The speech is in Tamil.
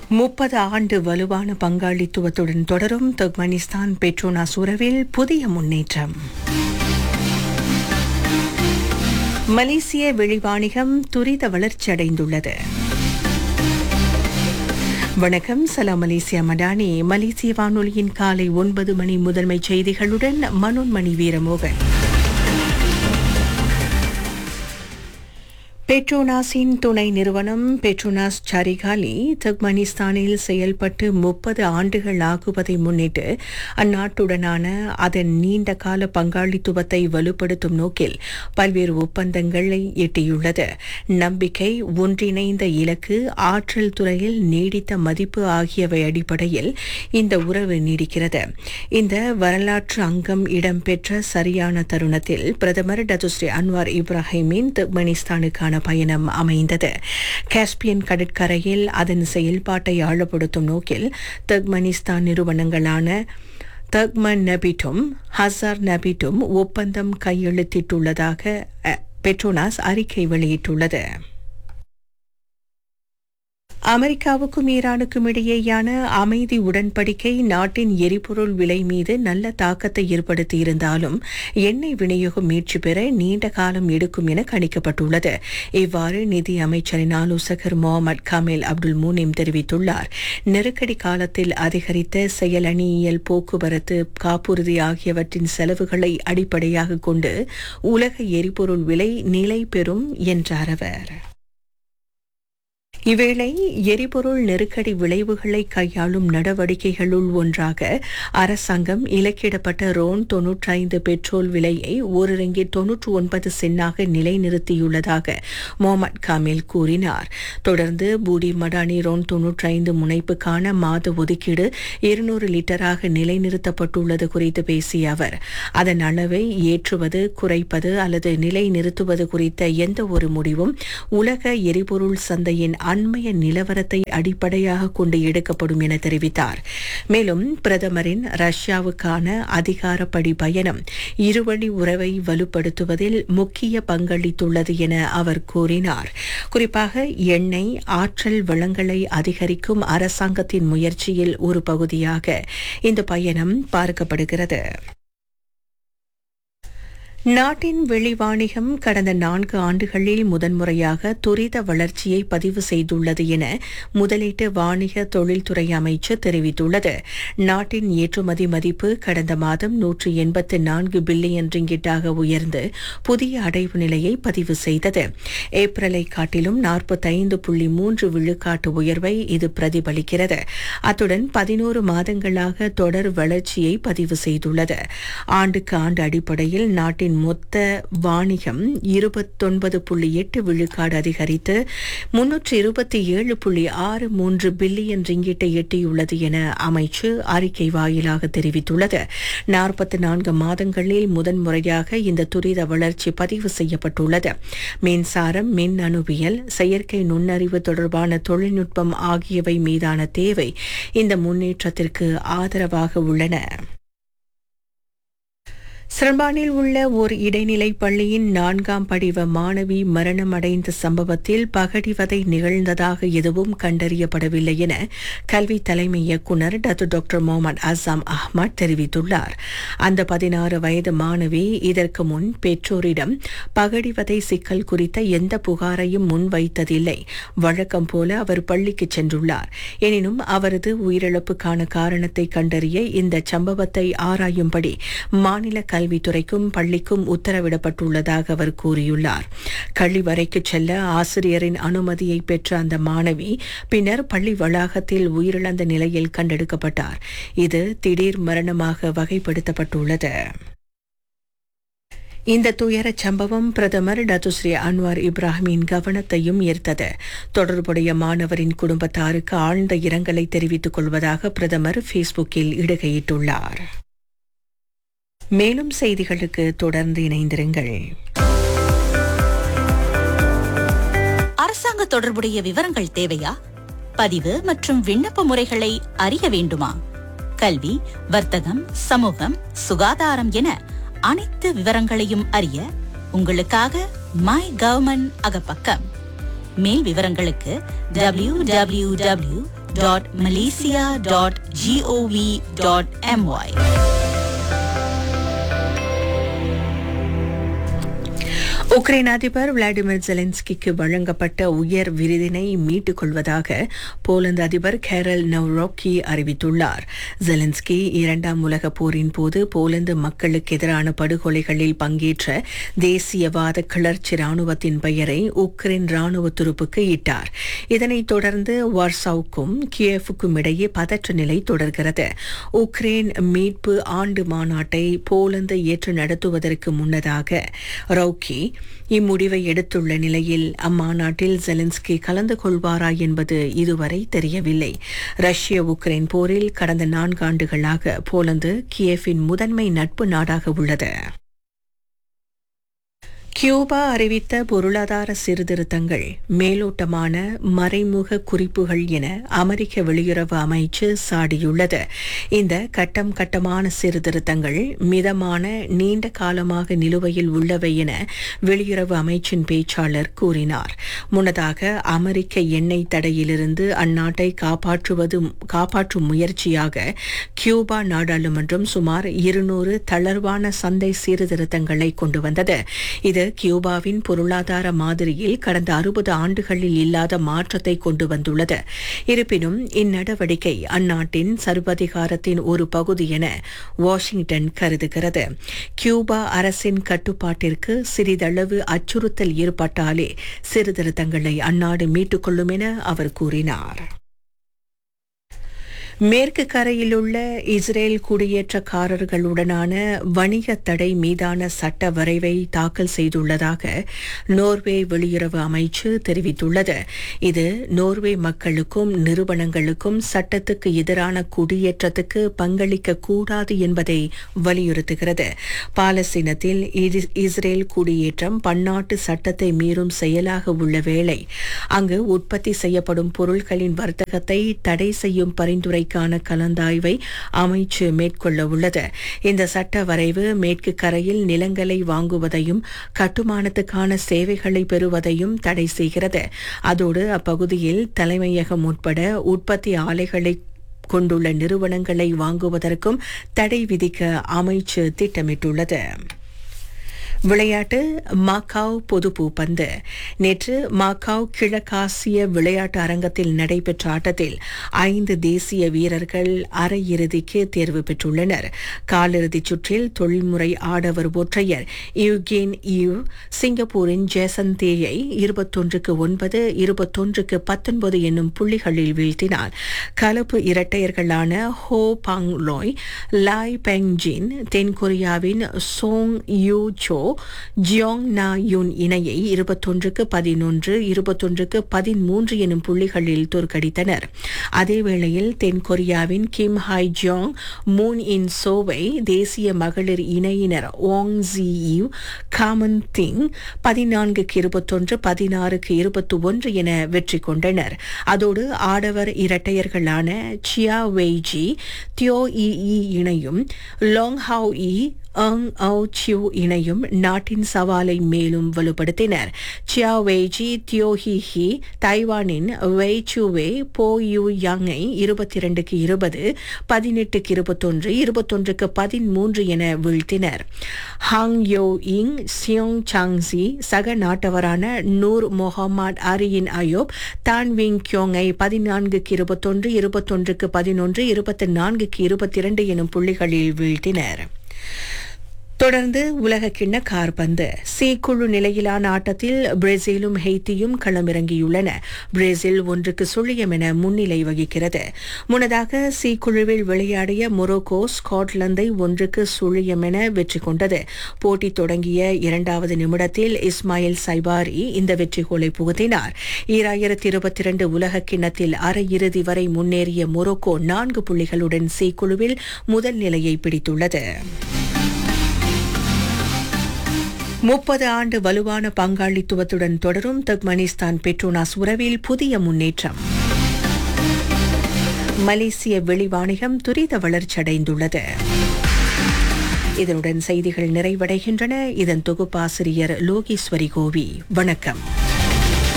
30 ஆண்டு வலுவான பங்காளித்துவத்துடன் தொடரும் துர்க்மெனிஸ்தான் பெட்ரோனாஸ் உறவில் புதிய முன்னேற்றம். மலேசிய வெளிவாணிகம் துரித வளர்ச்சியடைந்துள்ளது. வணக்கம், சலாம் மலேசியா மடானி. மலேசிய வானொலியின் காலை 9 மணி முதன்மை செய்திகளுடன் மனோன்மணி வீரமோகன். பெட்ரோனாஸின் துணை நிறுவனம் பெட்ரோனாஸ் சரிகாலி துர்க்மெனிஸ்தானில் செயல்பட்டு 30 ஆண்டுகள் ஆகுவதை முன்னிட்டு அந்நாட்டுடனான அதன் நீண்டகால பங்காளித்துவத்தை வலுப்படுத்தும் நோக்கில் பல்வேறு ஒப்பந்தங்களை எட்டியுள்ளது. நம்பிக்கை, ஒன்றிணைந்த இலக்கு, ஆற்றல் துறையில் நீடித்த மதிப்பு ஆகியவை அடிப்படையில் இந்த உறவு நீடிக்கிறது. இந்த வரலாற்று அங்கம் இடம்பெற்ற சரியான தருணத்தில் பிரதமர் டத்துஸ்ரீ அன்வார் இப்ராஹிமின் துர்க்மெனிஸ்தானுக்கான பயணம் அமைந்தது. காஸ்பியன் கடற்கரையில் அதன் செயல்பாட்டை ஆழப்படுத்தும் நோக்கில் துர்க்மெனிஸ்தான் நிறுவனங்களான துர்க்மன் நபிட்டும் ஹசார் நபிட்டும் ஒப்பந்தம் கையெழுத்திட்டுள்ளதாக பெட்ரோனாஸ் அறிக்கை வெளியிட்டுள்ளது. அமெரிக்காவுக்கும் ஈரானுக்கும் இடையேயான அமைதி உடன்படிக்கை நாட்டின் எரிபொருள் விலை மீது நல்ல தாக்கத்தை ஏற்படுத்தியிருந்தாலும் எண்ணெய் விநியோகம் மீட்சி பெற நீண்ட காலம் எடுக்கும் என கணிக்கப்பட்டுள்ளது. இவ்வாறு நிதி அமைச்சரின் ஆலோசகர் முகமது காமில் அப்துல் மூனிம் தெரிவித்துள்ளார். நெருக்கடி காலத்தில் அதிகரித்த செயலணியியல், போக்குவரத்து, காப்புறுதி ஆகியவற்றின் செலவுகளை அடிப்படையாக கொண்டு உலக எரிபொருள் விலை நிலை பெறும் என்றார் அவர். இவ்வேளை எரிபொருள் நெருக்கடி விளைவுகளை கையாளும் நடவடிக்கைகளுள் ஒன்றாக அரசாங்கம் இலக்கிடப்பட்ட ரோன் 95 பெட்ரோல் விலையை $1.99 நிலைநிறுத்தியுள்ளதாக முகமது காமில் கூறினார். தொடர்ந்து பூடி மடானி ரோன் 95 முனைப்புக்கான மாத ஒதுக்கீடு 200 லிட்டராக நிலைநிறுத்தப்பட்டுள்ளது குறித்து பேசிய அவர், அதன் அளவை ஏற்றுவது, குறைப்பது அல்லது நிலைநிறுத்துவது குறித்த எந்த ஒரு முடிவும் உலக எரிபொருள் சந்தையின் அண்மைய நிலவரத்தை அடிப்படையாக கொண்டு எடுக்கப்படும் என தெரிவித்தார். மேலும் பிரதமரின் ரஷ்யாவுக்கான அதிகாரப்படி பயணம் இருவழி உறவை வலுப்படுத்துவதில் முக்கிய பங்களித்துள்ளது என அவர் கூறினார். குறிப்பாக எண்ணெய், ஆற்றல் வளங்களை அதிகரிக்கும் அரசாங்கத்தின் முயற்சியில் ஒரு பகுதியாக இந்த பயணம் பார்க்கப்படுகிறது. நாட்டின் வெளிவாணிகம் கடந்த 4 ஆண்டுகளில் முதன்முறையாக துரித வளர்ச்சியை பதிவு செய்துள்ளது என முதலீட்டு வாணிக தொழில்துறை அமைச்சு தெரிவித்துள்ளது. நாட்டின் ஏற்றுமதி மதிப்பு கடந்த மாதம் 184 பில்லியன் ரிங்கிட்டாக உயர்ந்து புதிய அடைவு நிலையை பதிவு செய்தது. ஏப்ரலை காட்டிலும் 45.3 விழுக்காட்டு உயர்வை இது பிரதிபலிக்கிறது. அத்துடன் 11 மாதங்களாக தொடர் வளர்ச்சியை பதிவு செய்துள்ளது. ஆண்டுக்கு ஆண்டு அடிப்படையில் நாட்டின் மொத்த வாணிகம் 29.8 விழுக்காடு அதிகரித்து 327.63 பில்லியன் ரிங்கிட்டை எட்டியுள்ளது என அமைச்சு அறிக்கை வாயிலாக தெரிவித்துள்ளது. 44 மாதங்களில் முதன்முறையாக இந்த துரித வளர்ச்சி பதிவு செய்யப்பட்டுள்ளது. மின்சாரம், மின் அணுவியல், செயற்கை நுண்ணறிவு தொடர்பான தொழில்நுட்பம் ஆகியவை மீதான தேவை இந்த முன்னேற்றத்திற்கு ஆதரவாக உள்ளன. சிரம்பானில் உள்ள ஓர் இடைநிலை பள்ளியின் 4ஆம் படிவ மாணவி மரணமடைந்த சம்பவத்தில் பகடிவதை நிகழ்ந்ததாக எதுவும் கண்டறியப்படவில்லை என கல்வி தலைமை இயக்குநர் டாக்டர் முகமது அசாம் அஹ்மத் தெரிவித்துள்ளார். அந்த 16 வயது மாணவி இதற்கு முன் பெற்றோரிடம் பகடிவதை சிக்கல் குறித்த எந்த புகாரையும் முன்வைத்ததில்லை. வழக்கம் போல அவர் பள்ளிக்கு சென்றுள்ளார். எனினும் அவரது உயிரிழப்புக்கான காரணத்தை கண்டறிய இந்த சம்பவத்தை ஆராயும்படி மாநில கல்வித்துறைக்கும் பள்ளிக்கும் உத்தரவிடப்பட்டுள்ளதாக அவர் கூறியுள்ளார். கழிவறைக்கு செல்ல ஆசிரியரின் அனுமதியை பெற்ற அந்த மாணவி பின்னர் பள்ளி வளாகத்தில் உயிரிழந்த நிலையில் கண்டெடுக்கப்பட்டார். இது திடீர் மரணமாக வகைப்படுத்தப்பட்டுள்ளது. இந்த துயரச் சம்பவம் பிரதமர் டத்துஸ்ரீ அன்வார் இப்ராஹிமின் கவனத்தையும் ஈர்த்தது. தொடர்புடைய மாணவரின் குடும்பத்தாருக்கு ஆழ்ந்த இரங்கலை தெரிவித்துக் கொள்வதாக பிரதமர் ஃபேஸ்புக்கில் இடுகையிட்டுள்ளார். மேலும் செய்திகளுக்கு தொடர்ந்து இணைந்திருங்கள். அரசாங்க தொடர்புடைய விவரங்கள் தேவையா? பதிவு மற்றும் விண்ணப்ப முறைகளை அறிய வேண்டுமா? கல்வி, வர்த்தகம், சமூகம், சுகாதாரம் என அனைத்து விவரங்களையும் அறிய உங்களுக்காக மை கவர்மெண்ட் அகப்பக்கம். மேல் விவரங்களுக்கு www.my.gov.my www.malaysia.gov.my. உக்ரைன் அதிபர் விளாடிமிர் ஜெலன்ஸ்கிக்கு வழங்கப்பட்ட உயர் விருதினை மீட்டுக் கொள்வதாக போலந்து அதிபர் கேரல் நவ்ரோக்கி அறிவித்துள்ளார். ஜெலன்ஸ்கி இரண்டாம் உலகப் போரின் போது போலந்து மக்களுக்கு எதிரான படுகொலைகளில் பங்கேற்ற தேசியவாத கிளர்ச்சி ராணுவத்தின் பெயரை உக்ரைன் ராணுவ துருப்புக்கு இட்டார். இதனைத் தொடர்ந்து வார்சாவுக்கும் கியேவுக்கும் இடையே பதற்ற நிலை தொடர்கிறது. உக்ரைன் மீட்பு ஆண்டு மாநாட்டை போலந்து ஏற்று நடத்துவதற்கு முன்னதாக ரவுக்கி இம்முடிவை எடுத்துள்ள நிலையில் அம்மாநாட்டில் ஜெலன்ஸ்கி கலந்து கொள்வாரா என்பது இதுவரை தெரியவில்லை. ரஷ்ய உக்ரைன் போரில் கடந்த 4 ஆண்டுகளாக போலந்து கியேவின் முதன்மை நட்பு நாடாக உள்ளது. கியூபா அறிவித்த பொருளாதார சீர்திருத்தங்கள் மேலோட்டமான மறைமுக குறிப்புகள் என அமெரிக்க வெளியுறவு அமைச்சு சாடியுள்ளது. இந்த கட்டம் கட்டமான சீர்திருத்தங்கள் மிதமான நீண்ட காலமாக நிலுவையில் உள்ளவை என வெளியுறவு அமைச்சின் பேச்சாளர் கூறினார். முன்னதாக அமெரிக்க எண்ணெய் தடையிலிருந்து அந்நாட்டை காப்பாற்றும் முயற்சியாக கியூபா நாடாளுமன்றம் சுமார் 200 தளர்வான சந்தை சீர்திருத்தங்களை கொண்டு வந்தது. இது கியூபாவின் பொருளாதார மாதிரியில் கடந்த 60 ஆண்டுகளில் இல்லாத மாற்றத்தை கொண்டு வந்துள்ளது. இருப்பினும் இந்நடவடிக்கை அந்நாட்டின் சர்வதிகாரத்தின் ஒரு பகுதி என வாஷிங்டன் கருதுகிறது. கியூபா அரசின் கட்டுப்பாட்டிற்கு சிறிதளவு அச்சுறுத்தல் ஏற்பட்டாலே சீர்திருத்தங்களை அந்நாடு மீட்டுக் கொள்ளும் என அவர் கூறினார். மேற்கு கரையில் உள்ள இஸ்ரேல் குடியேற்றக்காரர்களுடனான வணிக தடை மீதான சட்ட வரைவை தாக்கல் செய்துள்ளதாக நோர்வே வெளியுறவு அமைச்சு தெரிவித்துள்ளது. இது நோர்வே மக்களுக்கும் நிறுவனங்களுக்கும் சட்டத்துக்கு எதிரான குடியேற்றத்துக்கு பங்களிக்க கூடாது என்பதை வலியுறுத்துகிறது. பாலஸ்தீனத்தில் இஸ்ரேல் குடியேற்றம் பன்னாட்டு சட்டத்தை மீறும் செயலாக உள்ள வேளை அங்கு உற்பத்தி செய்யப்படும் பொருட்களின் வர்த்தகத்தை தடை செய்யும் பரிந்துரை கலந்தாய்வை அமைச்சு மேற்கொள்ள உள்ளது. இந்த சட்ட வரைவு மேற்கு கரையில் நிலங்களை வாங்குவதையும் கட்டுமானத்துக்கான சேவைகளை பெறுவதையும் தடை செய்கிறது. அதோடு அப்பகுதியில் தலைமையகம் உட்பட உற்பத்தி ஆலைகளை கொண்டுள்ள நிறுவனங்களை வாங்குவதற்கும் தடை விதிக்க அமைச்சு திட்டமிட்டுள்ளது. விளையாட்டு மாக்காவ் பொது பூப்பந்து. நேற்று மாக்காவ் கிழக்காசிய விளையாட்டு அரங்கத்தில் நடைபெற்ற ஆட்டத்தில் 5 தேசிய வீரர்கள் அரையிறுதிக்கு தேர்வு பெற்றுள்ளனர். காலிறுதிச் சுற்றில் தொழில்முறை ஆடவர் ஒற்றையர் யூகேன் யூ சிங்கப்பூரின் ஜேசன் தேயை 21-9, 21-19 என்னும் புள்ளிகளில் வீழ்த்தினார். கலப்பு இரட்டையர்களான ஹோ பாங் லோய், லாய் பெங் ஜின் தென்கொரியாவின் சோங் யூ சோ ஜியோங் நா யுன் இணையை 21-11, 21-13 எனும் புள்ளிகளில் தோற்கடித்தனர். அதேவேளையில் தென்கொரியாவின் கிம் ஹாய் ஜியோங் மூன் இன் சோவை தேசிய மகளிர் இணையினர் ஓங் ஜி யூ காமன் திங் 14-21, 16-21 என வெற்றி கொண்டனர். அதோடு ஆடவர் இரட்டையர்களான சியா வெய்ஜி தியோ இ இணையும் லாங் ஹாவ் இ அங் அவு சியூ இணையும் நாட்டின் சவாலை மேலும் வலுப்படுத்தினர். சியா வெய்ஜி தியோ ஹி தைவானின் வெய் சூவே போ யூ யாங்கை 22-20, 18-21, 21-13 என வீழ்த்தினர். ஹாங் யோ இங் சியோங் சாங்ஸி சக நாட்டவரான நூர் முகமது அரியின் அயோப் தான் விங் கியோங்கை 14-21, 21-11, 24-22 எனும் புள்ளிகளில் வீழ்த்தினர். தொடர்ந்து உலகக்கிண்ண காற்பந்து. சி குழு நிலையிலான ஆட்டத்தில் பிரேசிலும் ஹெய்த்தியும் களமிறங்கியுள்ளன. பிரேசில் 1-0 என முன்னிலை வகிக்கிறது. முன்னதாக சி குழுவில் விளையாடிய மொரோக்கோ ஸ்காட்லாந்தை 1-0 என வெற்றி கொண்டது. போட்டி தொடங்கிய 2வது நிமிடத்தில் இஸ்மாயில் சைபாரி இந்த வெற்றி கோலை புகுத்தினார். 2022 உலகக்கிண்ணத்தில் அரையிறுதி வரை முன்னேறிய மொரோக்கோ 4 புள்ளிகளுடன் சி குழுவில் முதல் நிலையை பிடித்துள்ளது. 30 ஆண்டு வலுவான பங்காளித்துவத்துடன் தொடரும் துர்க்மெனிஸ்தான் பெட்ரோனாஸ் உறவில் புதிய முன்னேற்றம். மலேசிய வெளிவாணிகம் துரித வளர்ச்சியடைந்துள்ளது. இதனுடன் செய்திகள் நிறைவடைகின்றன. இதன் தொகுப்பாசிரியர் லோகேஸ்வரி கோவி. வணக்கம்.